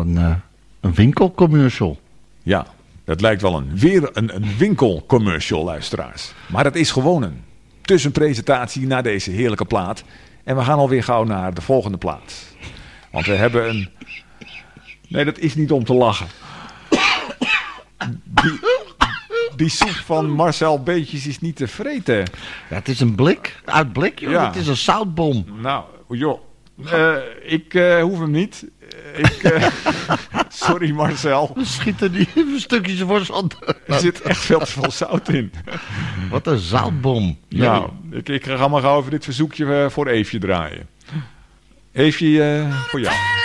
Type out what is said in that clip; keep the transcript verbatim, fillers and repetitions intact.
een, uh, een winkelcommercial. Ja, dat lijkt wel een, weer een, een winkelcommercial, luisteraars. Maar het is gewoon een tussenpresentatie naar deze heerlijke plaat. En we gaan alweer gauw naar de volgende plaat. Want we hebben een... Nee, dat is niet om te lachen. Die, die soep van Marcel Beetjes is niet te vreten. Ja, het is een blik, uit blik, joh. Ja. Het is een zoutbom. Nou, joh. Uh, ik uh, hoef hem niet. Ik, uh, sorry Marcel. We schieten die stukjes voor zand. Er zit echt veel te veel zout in. Wat een zoutbom. Nou, ik, ik ga maar gauw even dit verzoekje uh, voor Eefje draaien. Eefje, uh, voor jou.